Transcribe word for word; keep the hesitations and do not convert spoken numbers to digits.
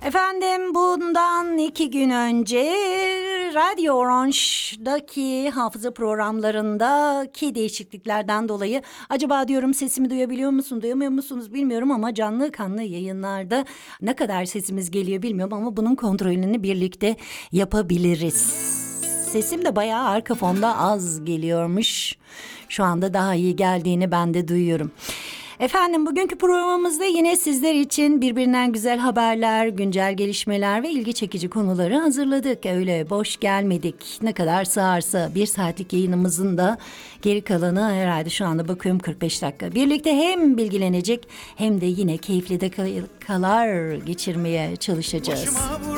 Efendim bundan iki gün önce Radyo Orange'daki hafıza programlarındaki değişikliklerden dolayı acaba diyorum sesimi duyabiliyor musun, duyamıyor musunuz bilmiyorum ama canlı kanlı yayınlarda ne kadar sesimiz geliyor bilmiyorum ama bunun kontrolünü birlikte yapabiliriz. Sesim de bayağı arka fonda az geliyormuş. Şu anda daha iyi geldiğini ben de duyuyorum. Efendim bugünkü programımızda yine sizler için birbirinden güzel haberler, güncel gelişmeler ve ilgi çekici konuları hazırladık. Öyle boş gelmedik. Ne kadar sığarsa bir saatlik yayınımızın da geri kalanı herhalde şu anda bakıyorum kırk beş dakika. Birlikte hem bilgilenecek hem de yine keyifli dakikalar geçirmeye çalışacağız.